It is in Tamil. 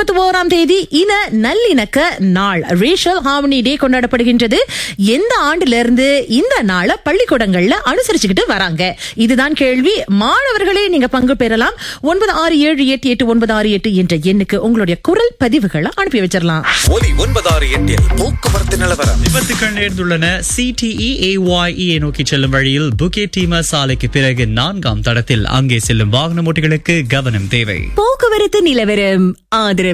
21ஆம் தேதி இன நல்லிணக்க நாள், ரேஷியல் ஹார்மனி டே கொண்டாடப்படுகின்றது. எந்த ஆண்டுல இருந்து இந்த நாளை பள்ளிக்கூடங்கள்ல அனுசரிச்சுக்கிட்டு வராங்க? இதுதான் கேள்வி. மாணவர்களே நீங்க பங்கு பெறலாம். 96788968 என்ற எண்ணுக்கு உங்களுடைய குரல் பதிவுகளை அனுப்பி வச்சிடலாம். ஒலி 968 போக்குவரத்து நிலவரம். விபத்துக்கள் நேர்ந்துள்ளன. CTEAYE நோக்கி செல்லும் வழியில் புக்கெட் டீமா சாலைக்கு பிறகு 4ஆம் தடத்தில் அங்கே செல்லும் வாகன ஓட்டிகளுக்கு கவனம் தேவை. போக்குவரத்து நிலவரம் ஆதரவு